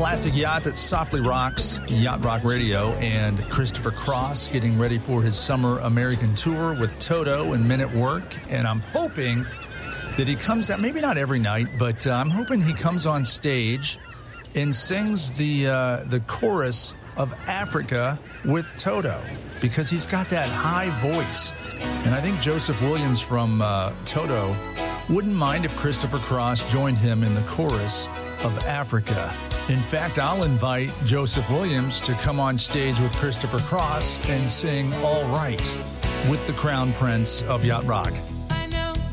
Classic Yacht that softly rocks Yacht Rock Radio, and Christopher Cross getting ready for his Summer American Tour with Toto and Men at Work. And I'm hoping that he comes out, maybe not every night, but I'm hoping he comes on stage and sings the chorus of Africa with Toto, because he's got that high voice. And I think Joseph Williams from Toto wouldn't mind if Christopher Cross joined him in the chorus of Africa. In fact, I'll invite Joseph Williams to come on stage with Christopher Cross and sing All Right with the Crown Prince of Yacht Rock.